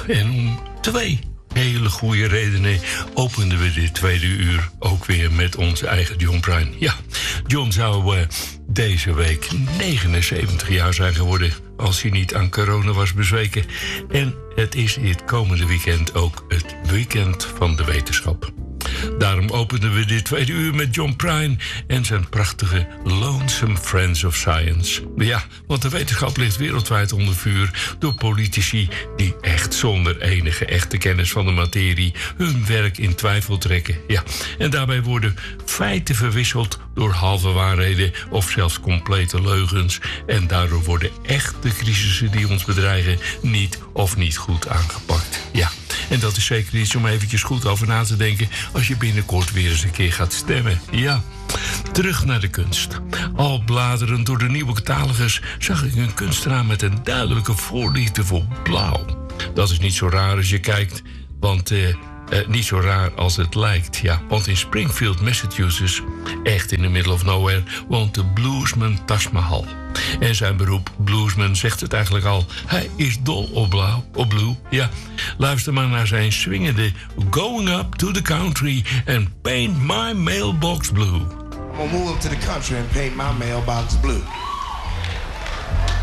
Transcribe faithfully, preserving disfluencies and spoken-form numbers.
en om twee hele goede redenen openden we dit tweede uur ook weer met onze eigen John Prine. Ja, John zou uh, deze week negenenzeventig jaar zijn geworden als hij niet aan corona was bezweken. En het is dit komende weekend ook het weekend van de wetenschap. Daarom openden we dit tweede uur met John Prine en zijn prachtige Lonesome Friends of Science. Ja, want de wetenschap ligt wereldwijd onder vuur door politici die echt zonder enige echte kennis van de materie hun werk in twijfel trekken. Ja, en daarbij worden feiten verwisseld door halve waarheden of zelfs complete leugens. En daardoor worden echte crisissen die ons bedreigen niet of niet goed aangepakt. Ja, en dat is zeker iets om eventjes goed over na te denken als je binnenkort weer eens een keer gaat stemmen. Ja, terug naar de kunst. Al bladerend door de nieuwe catalogus zag ik een kunstenaar met een duidelijke voorliefde voor blauw. Dat is niet zo raar als je kijkt, want uh, uh, niet zo raar als het lijkt. Ja, want in Springfield, Massachusetts, echt in the middle of nowhere, woont de bluesman Taj Mahal. En zijn beroep bluesman zegt het eigenlijk al. Hij is dol op blauw, op blue. Ja, luister maar naar zijn swingende Going Up to the Country and Paint My Mailbox Blue. I'm gonna move up to the country and paint my mailbox blue.